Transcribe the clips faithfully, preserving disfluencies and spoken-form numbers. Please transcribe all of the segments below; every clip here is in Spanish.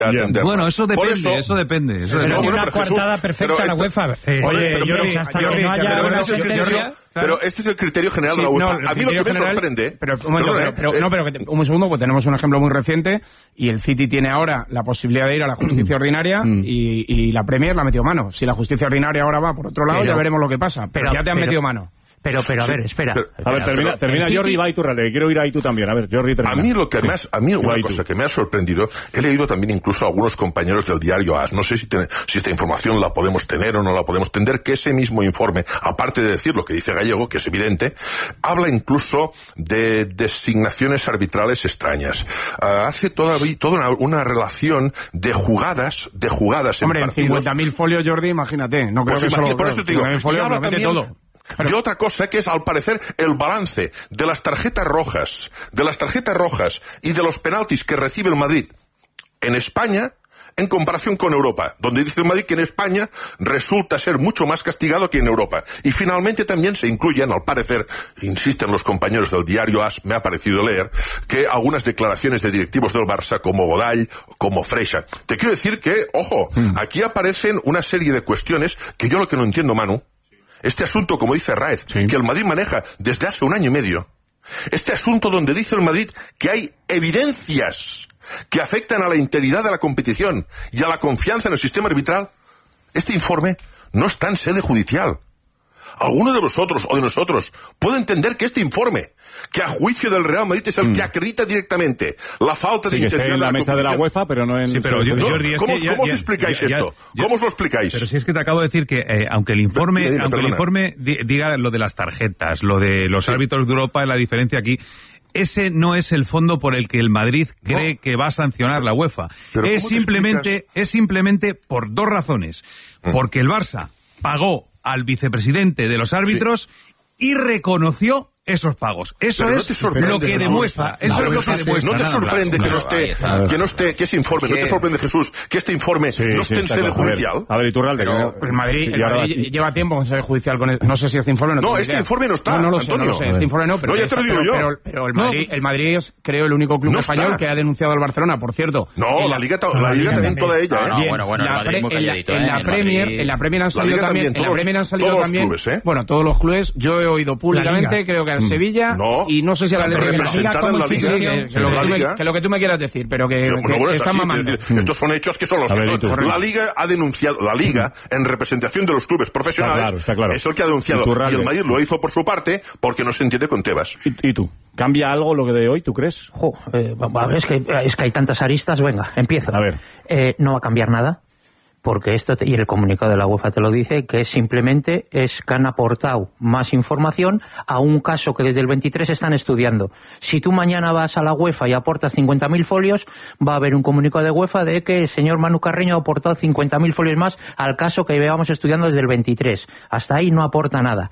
atender. Bueno, eso depende, eso, eso depende. Eso pero depende. tiene una pero coartada Jesús, perfecta pero la esto, UEFA. Eh, oye, oye, pero, Jordi, pero, hasta pero, que no haya pero, una este sentencia... criterio, pero este es el criterio general Sí, de la UEFA. No, a mí lo que me general, sorprende... Pero, un, momento, pero, pero, eh, no, pero que, un segundo, pues tenemos un ejemplo muy reciente y el City tiene ahora la posibilidad de ir a la justicia ordinaria y, y la Premier la ha metido mano. Si la justicia ordinaria ahora va por otro lado, pero, ya veremos lo que pasa. Pero, pero ya te han pero, metido mano. Pero, pero, a ver, espera. Pero, espera a ver, termina, pero, termina City, Jordi, va y tú, Rale, quiero ir ahí tú también. A ver, Jordi, termina. A mí lo que sí. me has, a mí una Igual cosa que me ha sorprendido, he leído también incluso a algunos compañeros del diario A S, no sé si, ten, si esta información la podemos tener o no la podemos tener, que ese mismo informe, aparte de decir lo que dice Gallego, que es evidente, habla incluso de designaciones arbitrales extrañas. Uh, hace toda, toda una, una relación de jugadas, de jugadas Hombre, en partidos. cincuenta mil folios, Jordi, imagínate. No creo pues que imagínate, solo, por esto te digo, folios, y habla lo mete también todo. Pero... Y otra cosa que es, al parecer, el balance de las tarjetas rojas, de las tarjetas rojas y de los penaltis que recibe el Madrid en España, en comparación con Europa, donde dice el Madrid que en España resulta ser mucho más castigado que en Europa. Y finalmente también se incluyen, al parecer, insisten los compañeros del diario A S, me ha parecido leer, que algunas declaraciones de directivos del Barça, como Godall, como Freixa. Te quiero decir que, ojo, mm. aquí aparecen una serie de cuestiones que yo lo que no entiendo, Manu, este asunto, como dice Raez, sí. que el Madrid maneja desde hace un año y medio. Este asunto donde dice el Madrid que hay evidencias que afectan a la integridad de la competición y a la confianza en el sistema arbitral. Este informe no está en sede judicial. ¿Alguno de vosotros o de nosotros puede entender que este informe, que a juicio del Real Madrid es el mm. que acredita directamente la falta de sí, integridad que esté en la de la mesa de la UEFA, pero no en... Sí, pero yo, no, Jordi, ¿Cómo, es que ya, ¿cómo ya, os explicáis ya, ya, esto? ya, ¿Cómo os lo explicáis? Pero si es que te acabo de decir que, eh, aunque el informe dime, dime, aunque el perdona. informe diga lo de las tarjetas, lo de los sí. árbitros de Europa, la diferencia aquí... Ese no es el fondo por el que el Madrid cree no. que va a sancionar la UEFA. Es simplemente, es simplemente por dos razones. Mm. Porque el Barça pagó al vicepresidente de los árbitros sí. y reconoció esos pagos. Eso pero es no lo que demuestra. Eso no, es lo que no, demuestra. No te sorprende no, que no esté, que no esté, que ese informe, ¿Qué? no te sorprende, Jesús, que este informe sí, no esté sí, en sede judicial. A ver, y tú, Ralde, pero el Madrid, el Madrid lleva tiempo en sede judicial con el, no sé si este informe no. No, este idea. informe no está. No, no lo Antonio. sé, no lo sé. Este informe no, pero no, ya te lo digo pero, yo. Pero, pero el Madrid, no. el Madrid es, creo, el único club no español está. que ha denunciado al Barcelona, por cierto. No, la Liga, la Liga también toda ella. No, no, bueno, bueno, la en la Premier, en la Premier han salido también, en la Premier han salido también. Bueno, todos los clubes. Yo he oído públicamente, creo que al Sevilla. Y no sé si a la representada en la Liga, sí, que, que, lo que, me, que lo que tú me quieras decir, pero que, sí, que, bueno, que están mamando. Decir, estos son hechos que son los que son. La Liga ha denunciado, la Liga, en representación de los clubes profesionales, está claro, está claro. es el que ha denunciado. Y, y el Madrid lo hizo por su parte porque no se entiende con Tebas. ¿Y, y tú? ¿Cambia algo lo que de hoy, tú crees? Jo, eh, es, que, es que hay tantas aristas, venga, empieza. A ver. Eh, no va a cambiar nada. Porque esto, te, y el comunicado de la UEFA te lo dice, que simplemente es que han aportado más información a un caso que desde el veintitrés están estudiando. Si tú mañana vas a la UEFA y aportas cincuenta mil folios, va a haber un comunicado de UEFA de que el señor Manu Carreño ha aportado cincuenta mil folios más al caso que llevamos estudiando desde el veintitrés. Hasta ahí no aporta nada.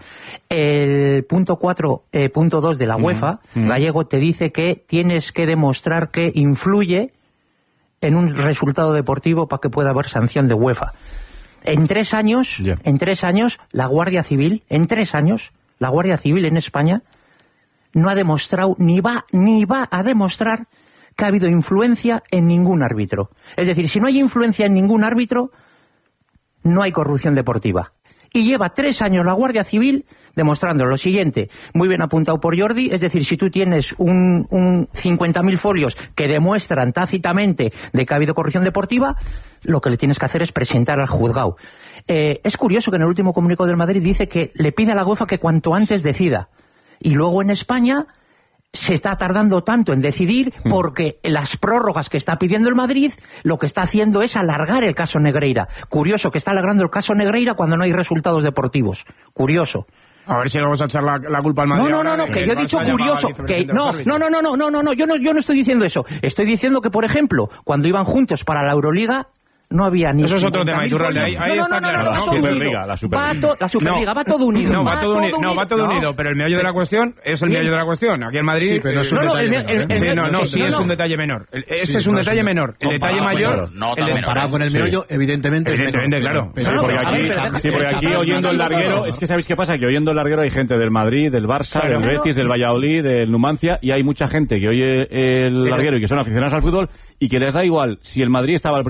El punto cuatro punto dos de la UEFA, mm, mm. Gallego, te dice que tienes que demostrar que influye en un resultado deportivo para que pueda haber sanción de UEFA. En tres años, yeah. en tres años, la Guardia Civil, en tres años, la Guardia Civil en España no ha demostrado, ni va, ni va a demostrar que ha habido influencia en ningún árbitro. Es decir, si no hay influencia en ningún árbitro, no hay corrupción deportiva. Y lleva tres años la Guardia Civil demostrando lo siguiente, muy bien apuntado por Jordi, es decir, si tú tienes un, un cincuenta mil folios que demuestran tácitamente de que ha habido corrupción deportiva, lo que le tienes que hacer es presentar al juzgado. Eh, es curioso que en el último comunicado del Madrid dice que le pide a la UEFA que cuanto antes decida. Y luego en España se está tardando tanto en decidir porque las prórrogas que está pidiendo el Madrid lo que está haciendo es alargar el caso Negreira. Curioso que está alargando el caso Negreira cuando no hay resultados deportivos. Curioso. A ver si le vamos a echar la, la culpa al Madrid. No, no, no, no, que yo he dicho curioso. Que no, no, no, no, no, no, no, no, yo no, yo no estoy diciendo eso. Estoy diciendo que, por ejemplo, cuando iban juntos para la Euroliga, no había ni... Eso es otro tema, Iturralde, ahí, ahí no, está no, no, claro. no, La no, Superliga, no, la Superliga. Va to, la Superliga, no, va todo unido. No, va, va todo, uni todo no, va todo unido, no. pero el meollo de la cuestión es el meollo de la cuestión. Aquí en Madrid... Sí, pero no es un eh, detalle el- menor, el- ¿eh? el- Sí, no, no, sí no, es no. un detalle menor. El- Ese Sí, es un no, detalle sí, menor. El detalle comparado mayor... con- no, el de- Comparado con el meollo, evidentemente es Evidentemente, menor, claro. pero- Sí, pero- porque a aquí, ver, pero- sí, porque aquí pero- oyendo el pero- larguero, es que ¿sabéis qué pasa? Que oyendo el larguero hay gente del Madrid, del Barça, Claro. del Betis, del Valladolid, del Numancia, y hay mucha gente que oye el larguero y que son aficionados al fútbol y que les da igual si el Madrid estaba al